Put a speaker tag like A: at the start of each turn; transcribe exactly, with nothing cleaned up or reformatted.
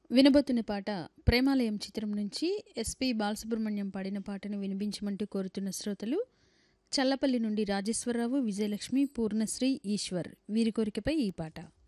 A: వినబోతున్న పాట 'ప్రేమాలయం' చిత్రం నుంచి ఎస్పి బాలసుబ్రహ్మణ్యం పాడిన పాటను వినిపించమంటూ కోరుతున్న శ్రోతలు చల్లపల్లి నుండి రాజేశ్వరరావు, విజయలక్ష్మి, పూర్ణశ్రీ, ఈశ్వర్. వీరి కోరికపై ఈ పాట.